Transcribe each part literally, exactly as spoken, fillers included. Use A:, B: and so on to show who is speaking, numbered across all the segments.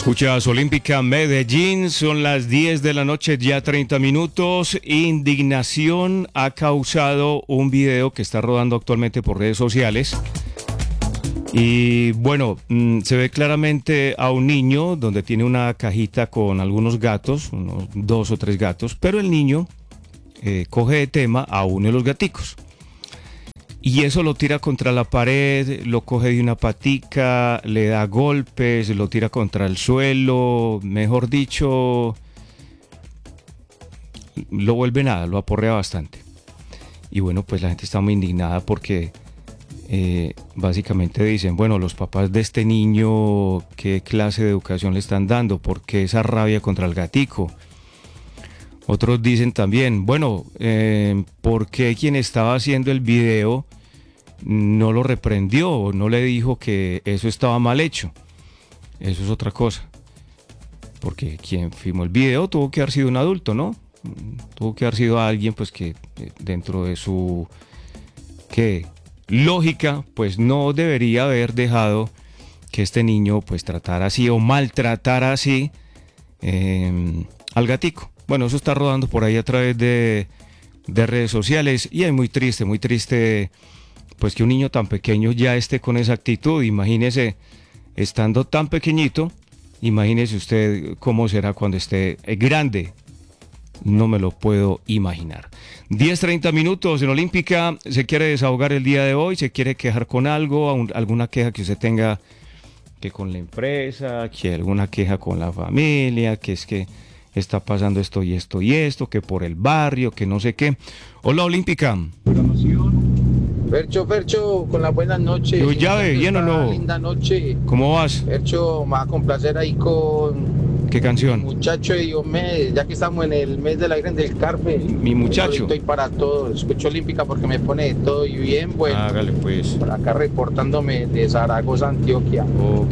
A: Escuchas Olímpica Medellín, son las diez de la noche, ya treinta minutos. Indignación ha causado un video que está rodando actualmente por redes sociales. Y bueno, mmm, se ve claramente a un niño donde tiene una cajita con algunos gatos, unos dos o tres gatos, pero el niño eh, coge de tema a uno de los gaticos. Y eso lo tira contra la pared, lo coge de una patica, le da golpes, lo tira contra el suelo, mejor dicho, lo vuelve nada, lo aporrea bastante. Y bueno, pues la gente está muy indignada porque eh, básicamente dicen, bueno, los papás de este niño, ¿qué clase de educación le están dando? ¿Por qué esa rabia contra el gatico? Otros dicen también, bueno, eh, ¿por qué quien estaba haciendo el video no lo reprendió o no le dijo que eso estaba mal hecho? Eso es otra cosa. Porque quien filmó el video tuvo que haber sido un adulto, ¿no? Tuvo que haber sido alguien pues que dentro de su ¿qué? lógica pues no debería haber dejado que este niño pues tratara así o maltratara así eh, al gatico. Bueno, eso está rodando por ahí a través de, de redes sociales y es muy triste, muy triste pues que un niño tan pequeño ya esté con esa actitud. Imagínese, estando tan pequeñito, imagínese usted cómo será cuando esté grande. No me lo puedo imaginar. diez treinta minutos en Olímpica. Se quiere desahogar el día de hoy, se quiere quejar con algo, alguna queja que usted tenga que con la empresa, que alguna queja con la familia, que es que está pasando esto y esto y esto, que por el barrio, que no sé qué. Hola Olímpica.
B: Fercho, Fercho, con las buenas noches.
A: ¿Tu llave, bien o no?
B: Linda noche.
A: ¿Cómo vas?
B: Fercho, me va a complacer ahí con...
A: ¿Qué canción?
B: Muchacho de Diomedes, ya que estamos en el mes de la Virgen del Carmen.
A: Mi muchacho.
B: Estoy para todo. Escucho Olímpica porque me pone de todo y bien bueno.
A: Hágale pues.
B: Por acá reportándome de Zaragoza, Antioquia.
A: Ok.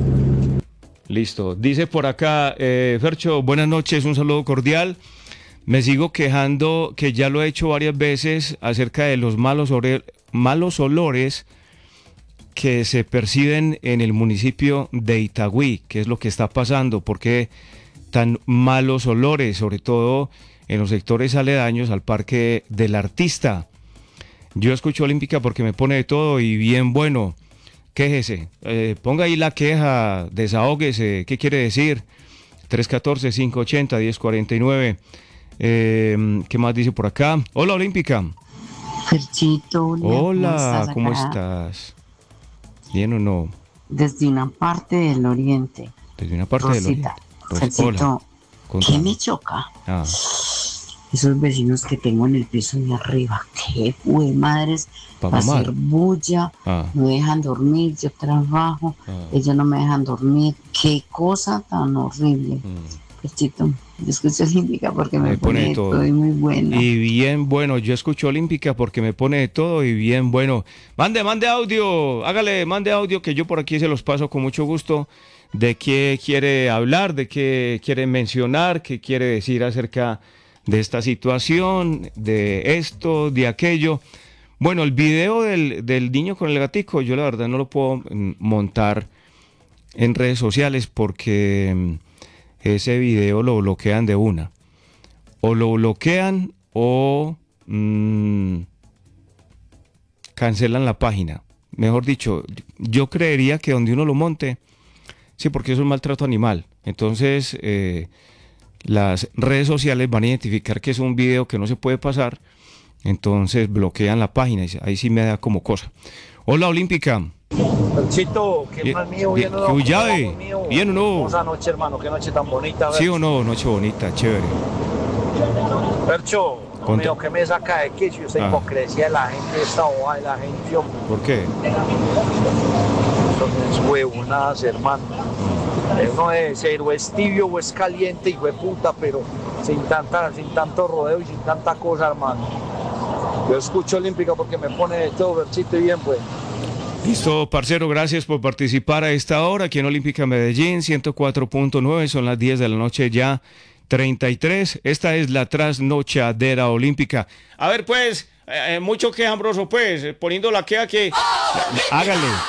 A: Listo. Dice por acá, eh, Fercho, buenas noches, un saludo cordial. Me sigo quejando, que ya lo he hecho varias veces, acerca de los malos, ore- malos olores que se perciben en el municipio de Itagüí. ¿Qué es lo que está pasando? ¿Por qué tan malos olores? Sobre todo en los sectores aledaños al Parque del Artista. Yo escucho Olímpica porque me pone de todo y bien bueno. Quéjese, eh, ponga ahí la queja, desahóguese. ¿Qué quiere decir? tres uno cuatro, cinco ocho cero, uno cero cuatro nueve. Eh, ¿Qué más dice por acá? Hola Olímpica.
C: Ferchito,
A: hola,
C: ¿cómo
A: ¿cómo
C: estás?
A: estás? ¿Bien o no?
C: Desde una parte del oriente.
A: Desde una parte
C: Rosita,
A: del oriente. Ros-
C: Ferchito,
A: hola,
C: ¿qué
A: contame.
C: me choca?
A: Ah,
C: Esos vecinos que tengo en el piso de arriba, qué fue madres,
A: Pa'
C: para
A: mamar.
C: hacer bulla,
A: ah,
C: no dejan dormir, yo trabajo,
A: ah.
C: ellos no me dejan dormir, qué cosa tan horrible.
A: Mm.
C: Ferchito, yo escucho Olímpica porque me,
A: Me
C: pone,
A: pone
C: de
A: todo.
C: todo y muy bueno.
A: Y bien bueno, yo escucho Olímpica porque me pone de todo y bien bueno. Mande, mande audio, hágale, mande audio que yo por aquí se los paso con mucho gusto. De qué quiere hablar, de qué quiere mencionar, qué quiere decir acerca de esta situación, de esto, de aquello. Bueno, el video del, del niño con el gatico, yo la verdad no lo puedo mm, montar en redes sociales porque mm, ese video lo bloquean de una. O lo bloquean o mmm, cancelan la página. Mejor dicho, yo creería que donde uno lo monte, sí, porque eso es maltrato animal. Entonces, eh, las redes sociales van a identificar que es un video que no se puede pasar, entonces bloquean la página. Y ahí sí me da como cosa. Hola, Olímpica.
D: Ferchito, ¿qué
A: Bien,
D: más mío?
A: bien,
D: ¿Bien o no?
A: tu llave,
D: ¿Cómo mío?
A: ¿bien o no?
D: Hermosa noche, hermano, qué noche tan bonita.
A: ¿Sí o no? Noche bonita, chévere.
D: Fercho, no,
A: Conta.
D: mío, ¿qué me saca de quicio esta
A: Ah.
D: hipocresía de la gente, esta boba de la gente, hombre?
A: ¿Por qué?
D: Son unas huevonadas, hermano. Eh, Uno debe ser o es tibio o es caliente, hijo de puta, pero sin, tanta, sin tanto rodeo y sin tanta cosa, hermano. Yo escucho Olímpica porque me pone de todo, Ferchito, y bien, pues.
A: Listo, parcero, gracias por participar a esta hora aquí en Olímpica Medellín, ciento cuatro punto nueve, son las diez de la noche ya, treinta y tres. Esta es la trasnochadera olímpica. A ver, pues, eh, mucho quejambroso, pues, eh, poniendo la queja que... Hágale,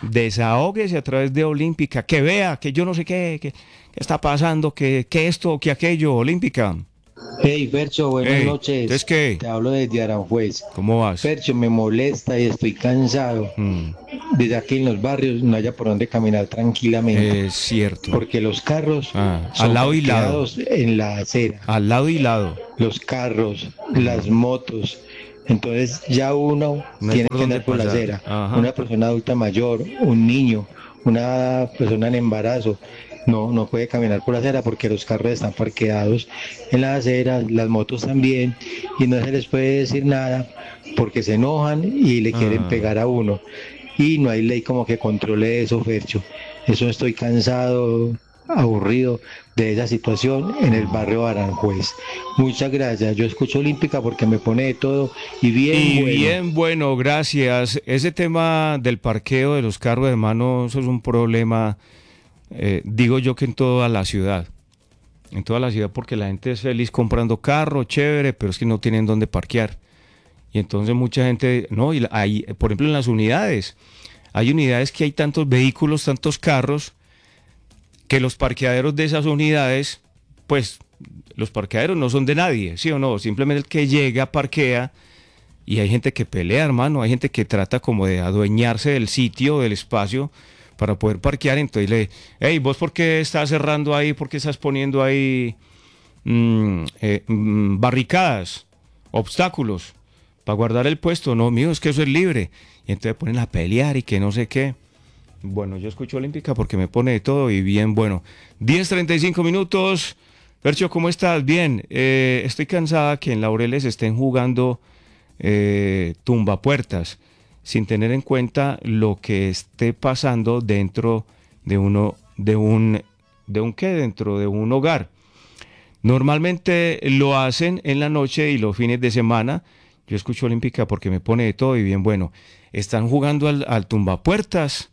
A: Desahóguese a través de Olímpica, que vea, que yo no sé qué, qué, qué está pasando, que, que esto, que aquello, Olímpica.
E: Hey, Fercho, buenas
A: Hey,
E: noches.
A: ¿es qué?
E: Te hablo desde Aranjuez.
A: ¿Cómo vas?
E: Fercho, me molesta y estoy cansado.
A: Mm,
E: Desde aquí en los barrios no haya por dónde caminar tranquilamente.
A: es cierto.
E: Porque los carros
A: Ah,
E: son
A: al lado y lado.
E: parqueados en la acera.
A: Al lado y lado.
E: Los carros, las motos. Entonces ya uno
A: No hay
E: tiene
A: por
E: que
A: dónde
E: andar por la
A: pasar.
E: acera.
A: Ajá.
E: Una persona adulta mayor, un niño, una persona en embarazo. No, no puede caminar por la acera porque los carros están parqueados en la acera, las motos también, y no se les puede decir nada porque se enojan y le quieren
A: Ah.
E: pegar a uno. Y no hay ley como que controle eso, Fercho. Eso estoy cansado, aburrido de esa situación en el barrio Aranjuez. Muchas gracias. Yo escucho Olímpica porque me pone de todo y bien
A: Y
E: bueno.
A: bien, bueno, gracias. Ese tema del parqueo de los carros, hermano, eso es un problema, eh, digo yo que en toda la ciudad. En toda la ciudad, porque la gente es feliz comprando carro, chévere, pero es que no tienen dónde parquear. Y entonces mucha gente, no, y la- hay, por ejemplo, en las unidades, hay unidades que hay tantos vehículos, tantos carros, que los parqueaderos de esas unidades, pues los parqueaderos no son de nadie, ¿sí o no? Simplemente el que llega, parquea, y hay gente que pelea, hermano, hay gente que trata como de adueñarse del sitio, del espacio, para poder parquear. Entonces le, hey, ¿vos por qué estás cerrando ahí? ¿Por qué estás poniendo ahí mm, eh, mm, barricadas, obstáculos para guardar el puesto? No, mío, es que eso es libre. Y entonces ponen a pelear y que no sé qué. Bueno, yo escucho Olímpica porque me pone de todo y bien bueno. diez treinta y cinco minutos. Fercho, ¿cómo estás? Bien. Eh, estoy cansada que en Laureles estén jugando eh, tumbapuertas sin tener en cuenta lo que esté pasando dentro de uno, de un, de un qué, dentro de un hogar. Normalmente lo hacen en la noche y los fines de semana. Yo escucho Olímpica porque me pone de todo y bien bueno. Están jugando al, al tumbapuertas.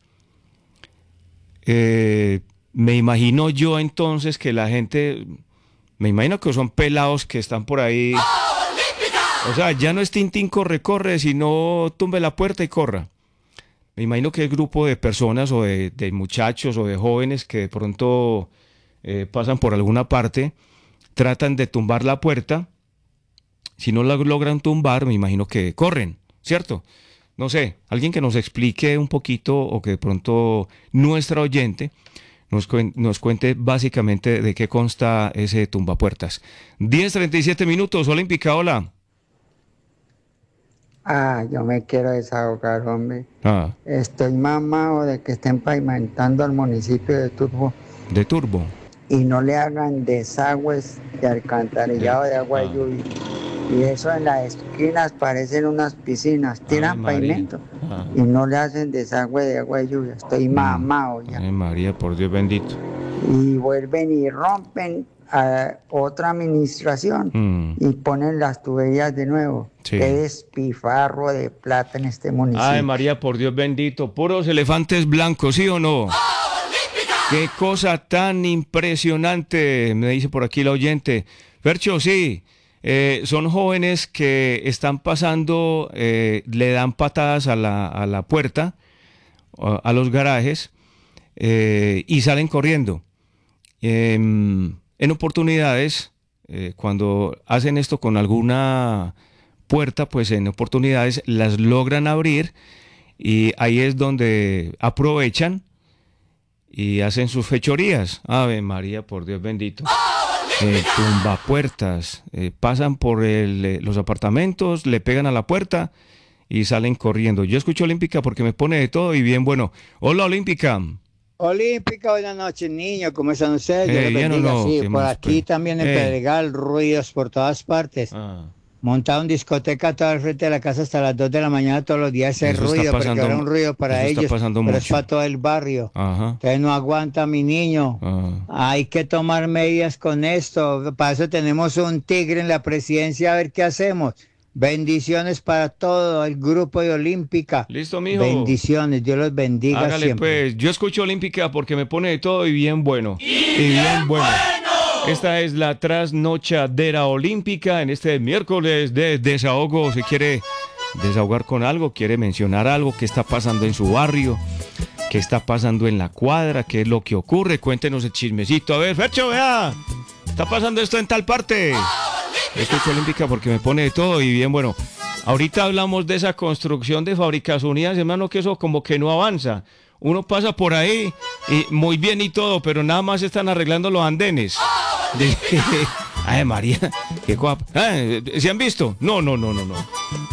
A: Eh, me imagino yo entonces que la gente, me imagino que son pelados que están por ahí. O sea, ya no es Tintín corre, corre, sino tumbe la puerta y corra. Me imagino que el grupo de personas o de, de muchachos o de jóvenes que de pronto eh, pasan por alguna parte, tratan de tumbar la puerta. Si no la logran tumbar, me imagino que corren, ¿cierto? No sé, alguien que nos explique un poquito o que de pronto nuestra oyente nos, cuen- nos cuente básicamente de qué consta ese tumbapuertas. diez treinta y siete minutos, Olímpica, hola.
F: Ah, yo me quiero desahogar, hombre.
A: Ah,
F: Estoy mamado de que estén pavimentando al municipio de Turbo
A: de Turbo.
F: y no le hagan desagües de alcantarillado de agua de
A: Ah.
F: lluvia. Y eso en las esquinas parecen unas piscinas. Tiran
A: Ay, María.
F: pavimento
A: Ah.
F: y no le hacen desagüe de agua de lluvia. Estoy mamado ya.
A: Ay, María, por Dios bendito.
F: Y vuelven y rompen a otra administración
A: Mm.
F: y ponen las tuberías de nuevo.
A: Sí.
F: Qué despifarro de plata en este municipio.
A: Ay, María, por Dios bendito. Puros elefantes blancos, ¿sí o no? Qué cosa tan impresionante, me dice por aquí la oyente. Fercho, sí, eh, son jóvenes que están pasando, eh, le dan patadas a la, a la puerta, a, a los garajes, eh, y salen corriendo. Eh, en oportunidades, eh, cuando hacen esto con alguna puerta, pues en oportunidades las logran abrir y ahí es donde aprovechan y hacen sus fechorías. Ave María, por Dios bendito. Eh, tumbapuertas, eh, pasan por el, eh, los apartamentos, le pegan a la puerta y salen corriendo. Yo escucho Olímpica porque me pone de todo y bien bueno. Hola, Olímpica.
G: Olímpica, buenas noches, niños. ¿Cómo están ustedes? Dios
A: Eh,
G: los
A: bien o
G: bendiga.
A: no,
G: Sí,
A: ¿qué
G: por
A: más,
G: aquí
A: pues?
G: también en
A: Eh.
G: Pedregal, ruidos por todas partes.
A: Ah,
G: Montaron discoteca todo al frente de la casa hasta las dos de la mañana todos los días. Ese
A: Eso está
G: ruido, porque
A: pasando
G: ahora
A: mu-
G: un ruido para
A: eso está
G: ellos,
A: pasando
G: pero es
A: mucho.
G: para todo el barrio.
A: ajá.
G: Entonces no aguanta, mi niño.
A: Ah.
G: Hay que tomar medidas con esto. Para eso tenemos un tigre en la presidencia, a ver qué hacemos. Bendiciones para todo el grupo de Olímpica.
A: Listo, mijo.
G: Bendiciones, Dios los bendiga
A: Hágale
G: siempre.
A: pues, yo escucho Olímpica porque me pone de todo y bien bueno. Y, bien bueno. Esta es la trasnochadera olímpica en este miércoles de desahogo. Si quiere desahogar con algo, quiere mencionar algo que está pasando en su barrio, qué está pasando en la cuadra, qué es lo que ocurre, cuéntenos el chismecito. A ver, Fercho, vea, está pasando esto en tal parte. Escucho Olímpica porque me pone de todo y bien, bueno, ahorita hablamos de esa construcción de Fábricas Unidas, hermano, que eso como que no avanza. Uno pasa por ahí y muy bien y todo, pero nada más están arreglando los andenes. De, ay, María, qué guapa. Ah, ¿se han visto? No, no, no, no, no.